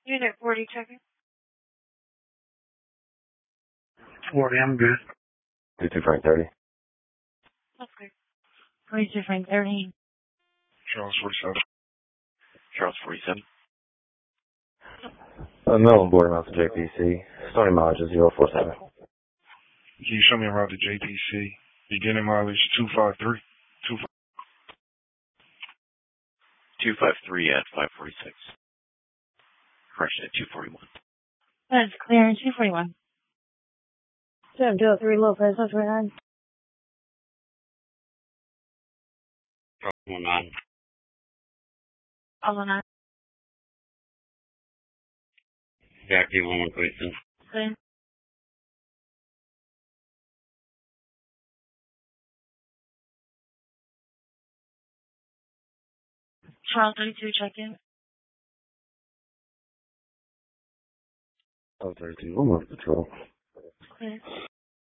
Unit 40, check-in. 40, I'm good. 22 Frank 30. Okay. 42 Frank 30. Charles 47. Charles 47. Melbourne Border Mountain JPC. Stony mileage is 047. Can you show me around the JPC? Beginning mileage 253. 253 at 546. Correction at 241. That's clear, 241. 703 Lopez, that's right. 19. All on that. Jackie 1 Clayton. Clear. Charles 32, check-in. 32, 1 more patrol. Clear.